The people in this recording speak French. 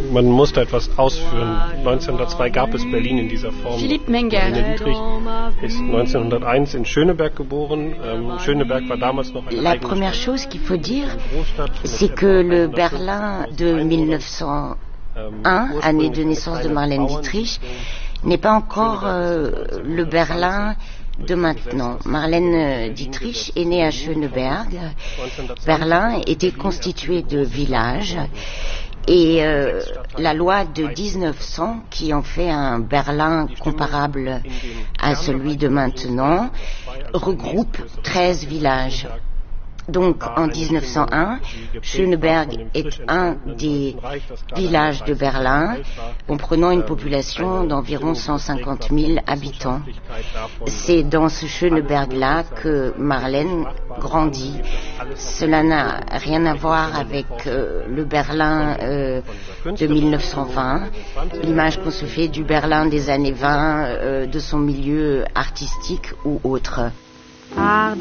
Man musste etwas ausführen. 1902 gab es Berlin in dieser Form. Philippe Menger. Marlene Dietrich ist 1901 in Schöneberg geboren. Schöneberg war damals noch eine La première chose qu'il faut dire, c'est que le Berlin de 1901, année de naissance de Marlène Dietrich, n'est pas encore le Berlin de maintenant. Marlène Dietrich est née à Schöneberg. Berlin était constitué de villages et la loi de 1900, qui en fait un Berlin comparable à celui de maintenant, regroupe 13 villages. Donc en 1901, Schöneberg est un des villages de Berlin, comprenant une population d'environ 150 000 habitants. C'est dans ce Schöneberg-là que Marlène grandit. Cela n'a rien à voir avec le Berlin de 1920, l'image qu'on se fait du Berlin des années 20, de son milieu artistique ou autre.